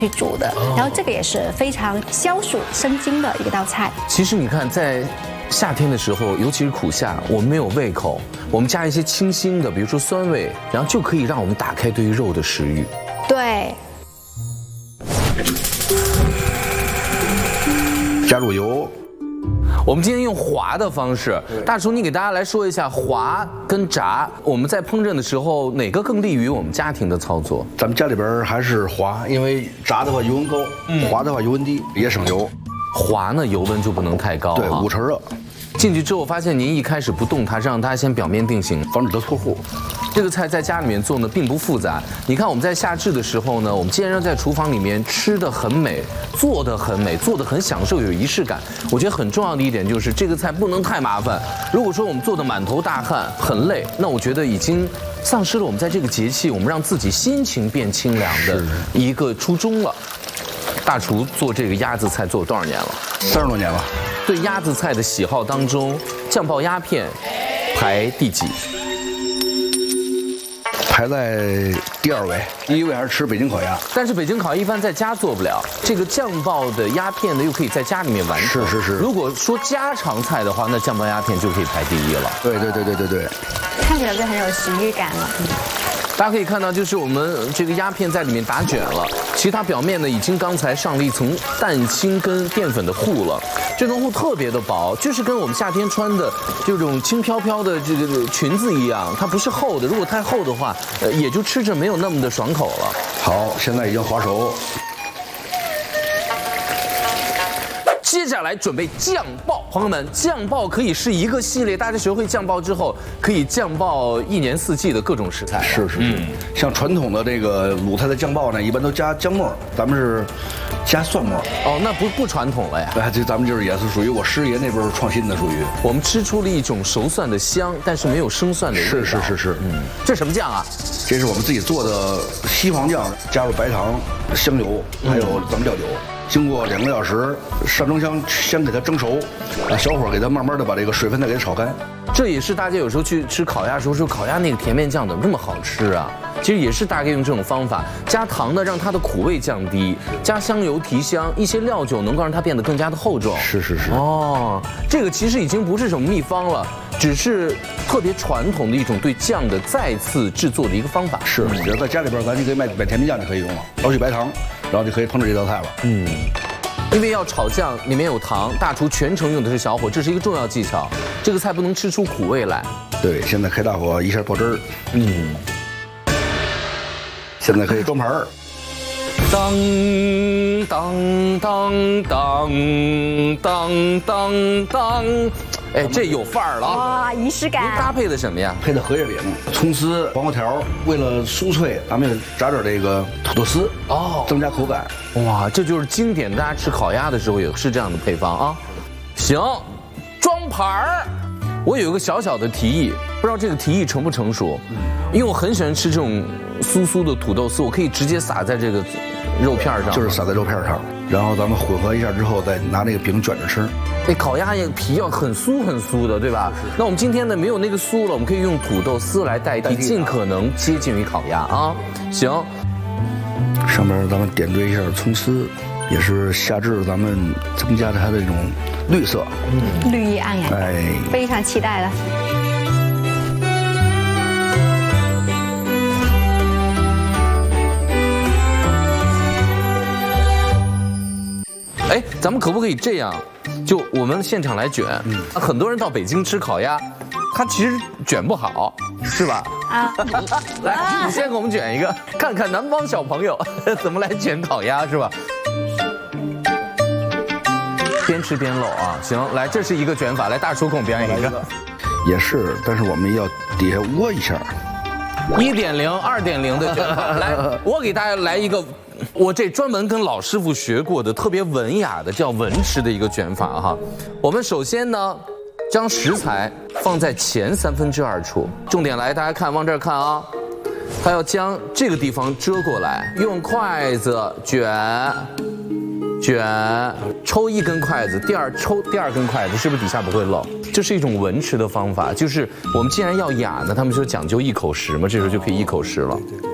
去煮的，然后这个也是非常消暑生津的一个道菜。 其实你看，在夏天的时候，尤其是苦夏，我们没有胃口，我们加一些清新的，比如说酸味，然后就可以让我们打开对于肉的食欲。 对， 加入油。 我们今天用滑的方式，大厨，你给大家来说一下滑跟炸，我们在烹饪的时候哪个更利于我们家庭的操作？ 咱们家里边还是滑，因为炸的话油温高，滑的话油温低，也省油。 滑呢，油温就不能太高， 对，5成热。 进去之后发现您一开始不动它，让它先表面定型， 防止它脱糊。 这个菜在家里面做呢并不复杂。你看我们在夏至的时候呢，我们既然在厨房里面吃得很美，做得很美，做得很享受，有仪式感。我觉得很重要的一点就是这个菜不能太麻烦。如果说我们做的满头大汗，很累，那我觉得已经丧失了我们在这个节气，我们让自己心情变清凉的一个初衷了。大厨做这个鸭子菜做了多少年了 ？30多年了。 对鸭子菜的喜好当中，酱爆鸭片排第几？ 排在第2位，1位还是吃北京烤鸭。 但是北京烤鸭一般在家做不了，这个酱爆的鸭片呢，又可以在家里面完成。 是。 如果说家常菜的话，那酱爆鸭片就可以排第1了。 对。 看起来就很有食欲感了。 大家可以看到，就是我们这个鸭片在里面打卷了，其实它表面呢已经刚才上了一层蛋清跟淀粉的糊了，这层糊特别的薄，就是跟我们夏天穿的这种轻飘飘的这个裙子一样，它不是厚的，如果太厚的话，也就吃着没有那么的爽口了。 好，现在已经滑熟。 接下来准备酱爆，朋友们，酱爆可以是一个系列，大家学会酱爆之后，可以酱爆1年4季的各种食材。 是。像传统的这个鲁菜的酱爆呢，一般都加姜末，咱们是加蒜末。 哦，那不传统了呀。 这咱们就是也是属于我师爷那边创新的，属于我们吃出了一种熟蒜的香，但是没有生蒜的味道。 是。 这什么酱啊？ 这是我们自己做的西黄酱，加入白糖、香油，还有咱们料酒。经过2个小时上蒸箱，先给它蒸熟，小火给它慢慢的把这个水分再给它炒干。 这也是大家有时候去吃烤鸭的时候说，烤鸭那个甜面酱怎么这么好吃啊？其实也是大概用这种方法，加糖呢让它的苦味降低，加香油提香，一些料酒能够让它变得更加的厚重。 是。 哦，这个其实已经不是什么秘方了，只是特别传统的一种对酱的再次制作的一个方法。 是，只要在家里边，咱就可以买甜面酱就可以用了，捞取白糖，然后就可以烹制这道菜了。 因为要炒酱，里面有糖，大厨全程用的是小火，这是一个重要技巧。这个菜不能吃出苦味来。 对，现在开大火一下爆汁儿。现在可以装盘儿。 当当当当当当当，哎，这有范儿了啊！ 哇，仪式感。 您搭配的什么呀？ 配的荷叶饼、葱丝、黄瓜条，为了酥脆，咱们也炸点这个土豆丝哦，增加口感。 哇，这就是经典，大家吃烤鸭的时候也是这样的配方啊。行，装盘儿。我有一个小小的提议，不知道这个提议成不成熟，因为我很喜欢吃这种酥酥的土豆丝，我可以直接撒在这个肉片上， 就是撒在肉片上，然后咱们混合一下之后，再拿那个饼卷着吃。 那烤鸭那个皮要很酥很酥的，对吧？那我们今天呢没有那个酥了，我们可以用土豆丝来代替，尽可能接近于烤鸭啊。行， 上面咱们点缀一下葱丝，也是夏至咱们增加它的这种绿色， 绿意盎然，哎，非常期待了。 哎，咱们可不可以这样？就我们现场来卷。很多人到北京吃烤鸭，他其实卷不好，是吧？啊，来，你先给我们卷一个，看看南方小朋友怎么来卷烤鸭，是吧？边吃边漏啊！行，来，这是一个卷法，来，大厨给我们表演一个。 也是，但是我们要底下窝一下。 1.0、2.0的卷法，来，我给大家来一个，我这专门跟老师傅学过的，特别文雅的，叫文吃的一个卷法哈。我们首先呢，将食材放在前2/3处，重点来，大家看，往这儿看啊，它要将这个地方遮过来，用筷子卷。抽1根筷子，抽第2根筷子，是不是底下不会漏？这是一种文吃的方法，就是我们既然要雅呢，他们说讲究一口食嘛，这时候就可以一口食了。